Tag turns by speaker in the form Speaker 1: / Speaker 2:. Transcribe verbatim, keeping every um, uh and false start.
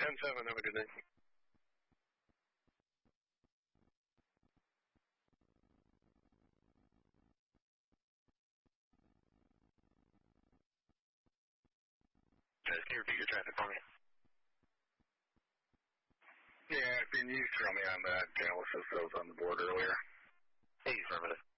Speaker 1: ten seven, have a good night. Can you repeat your traffic for me?
Speaker 2: Yeah, can you throw me on that analysis that was on the board earlier?
Speaker 1: Hey, affirmative.